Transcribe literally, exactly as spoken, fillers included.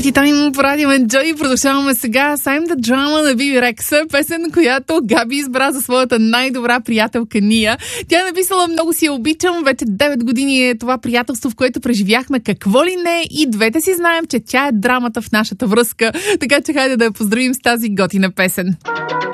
Party Time по радио Enjoy. Продължаваме сега с I'm the Drama на Биби Рекса, песен, която Габи избра за своята най-добра приятелка Ния. Тя е написала: много си я обичам, вече девет години е това приятелство, в което преживяхме какво ли не и двете си знаем, че тя е драмата в нашата връзка. Така че хайде да я поздравим с тази готина песен.